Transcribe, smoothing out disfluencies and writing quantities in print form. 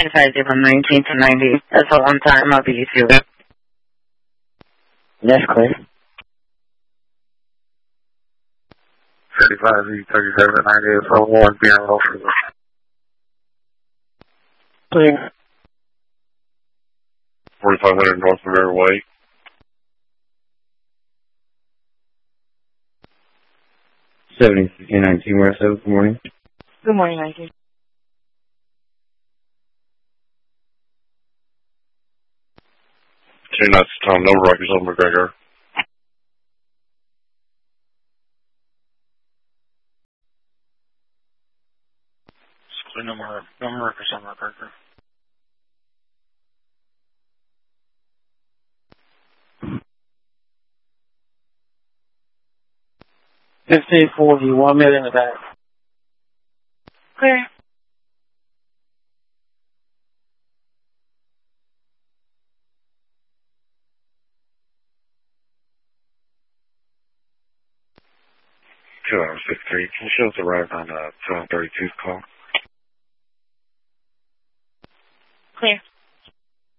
19 to 90. That's a one-time. I'll be you too. That's clear. 35 37 90 1 being low for Clear. 4500 North River Way. '70 19 West 7. Good morning. Good morning, 19. Two knots, Tom, no Rockies on McGregor. No Rockies on McGregor. $1540, 1 minute in the back. Clear. Two hours 63. Can you show us arrived on 732's call? Clear.